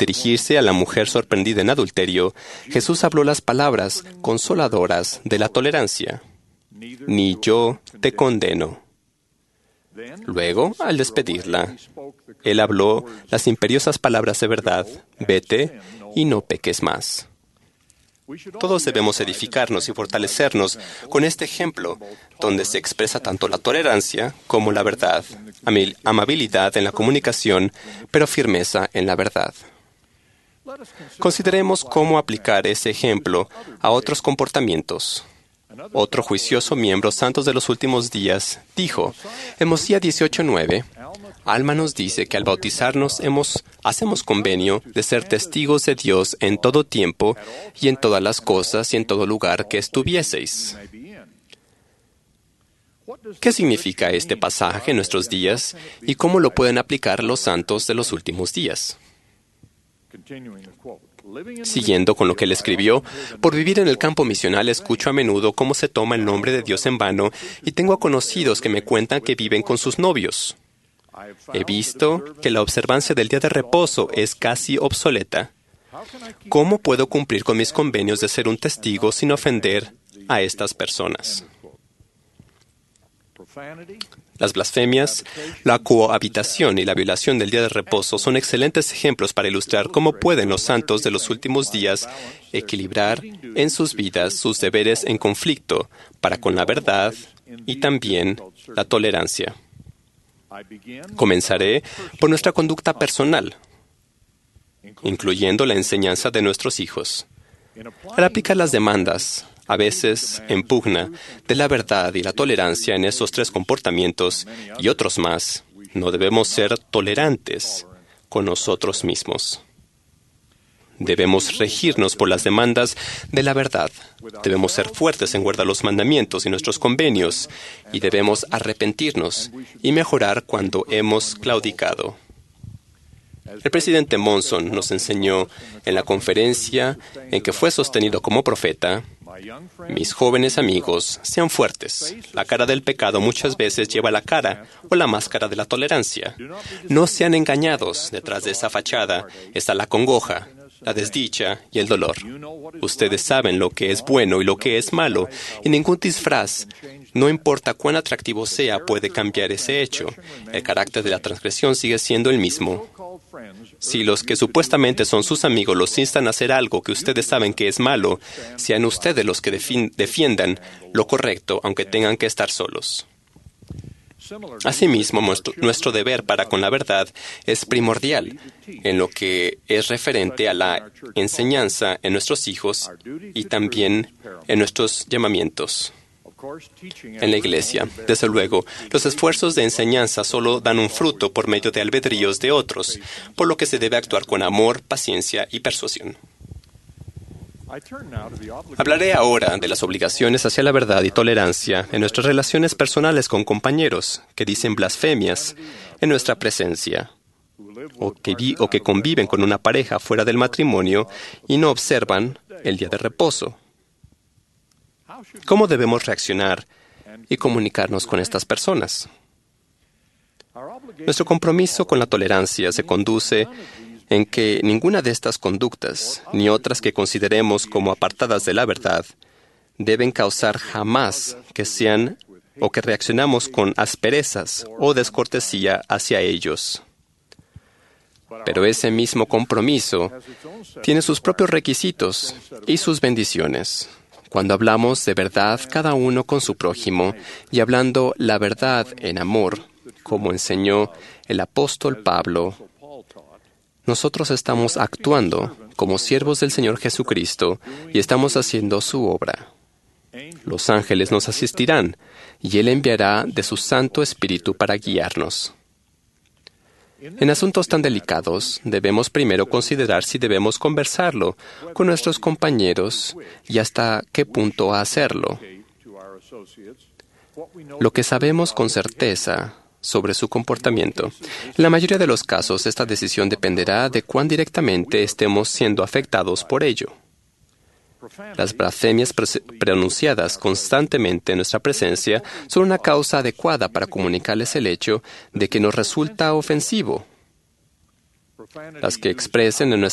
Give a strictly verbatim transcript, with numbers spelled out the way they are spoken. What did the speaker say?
dirigirse a la mujer sorprendida en adulterio, Jesús habló las palabras consoladoras de la tolerancia. Ni yo te condeno. Luego, al despedirla, Él habló las imperiosas palabras de verdad: vete y no peques más. Todos debemos edificarnos y fortalecernos con este ejemplo, donde se expresa tanto la tolerancia como la verdad, amabilidad en la comunicación, pero firmeza en la verdad. Consideremos cómo aplicar ese ejemplo a otros comportamientos. Otro juicioso miembro santos de los últimos días dijo, en Mosía dieciocho nueve, Alma nos dice que al bautizarnos hemos, hacemos convenio de ser testigos de Dios en todo tiempo y en todas las cosas y en todo lugar que estuvieseis. ¿Qué significa este pasaje en nuestros días y cómo lo pueden aplicar los santos de los últimos días? Siguiendo con lo que él escribió, por vivir en el campo misional escucho a menudo cómo se toma el nombre de Dios en vano y tengo conocidos que me cuentan que viven con sus novios. He visto que la observancia del día de reposo es casi obsoleta. ¿Cómo puedo cumplir con mis convenios de ser un testigo sin ofender a estas personas? Las blasfemias, la cohabitación y la violación del día de reposo son excelentes ejemplos para ilustrar cómo pueden los santos de los últimos días equilibrar en sus vidas sus deberes en conflicto para con la verdad y también la tolerancia. Comenzaré por nuestra conducta personal, incluyendo la enseñanza de nuestros hijos. Al aplicar las demandas, a veces en pugna, de la verdad y la tolerancia en esos tres comportamientos y otros más, no debemos ser tolerantes con nosotros mismos. Debemos regirnos por las demandas de la verdad. Debemos ser fuertes en guardar los mandamientos y nuestros convenios, y debemos arrepentirnos y mejorar cuando hemos claudicado. El presidente Monson nos enseñó en la conferencia en que fue sostenido como profeta: mis jóvenes amigos, sean fuertes. La cara del pecado muchas veces lleva la cara o la máscara de la tolerancia. No sean engañados. Detrás de esa fachada está la congoja, la desdicha y el dolor. Ustedes saben lo que es bueno y lo que es malo, y ningún disfraz, no importa cuán atractivo sea, puede cambiar ese hecho. El carácter de la transgresión sigue siendo el mismo. Si los que supuestamente son sus amigos los instan a hacer algo que ustedes saben que es malo, sean ustedes los que defiendan lo correcto, aunque tengan que estar solos. Asimismo, nuestro, nuestro deber para con la verdad es primordial en lo que es referente a la enseñanza en nuestros hijos y también en nuestros llamamientos en la iglesia. Desde luego, los esfuerzos de enseñanza solo dan un fruto por medio de albedríos de otros, por lo que se debe actuar con amor, paciencia y persuasión. Hablaré ahora de las obligaciones hacia la verdad y tolerancia en nuestras relaciones personales con compañeros que dicen blasfemias en nuestra presencia, o que, vi, o que conviven con una pareja fuera del matrimonio y no observan el día de reposo. ¿Cómo debemos reaccionar y comunicarnos con estas personas? Nuestro compromiso con la tolerancia se conduce en que ninguna de estas conductas, ni otras que consideremos como apartadas de la verdad, deben causar jamás que sean o que reaccionamos con asperezas o descortesía hacia ellos. Pero ese mismo compromiso tiene sus propios requisitos y sus bendiciones. Cuando hablamos de verdad cada uno con su prójimo y hablando la verdad en amor, como enseñó el apóstol Pablo, nosotros estamos actuando como siervos del Señor Jesucristo y estamos haciendo su obra. Los ángeles nos asistirán y Él enviará de su Santo Espíritu para guiarnos. En asuntos tan delicados, debemos primero considerar si debemos conversarlo con nuestros compañeros y hasta qué punto hacerlo. Lo que sabemos con certeza sobre su comportamiento. En la mayoría de los casos, esta decisión dependerá de cuán directamente estemos siendo afectados por ello. Las blasfemias pronunciadas constantemente en nuestra presencia son una causa adecuada para comunicarles el hecho de que nos resulta ofensivo. Las que expresen en nuestra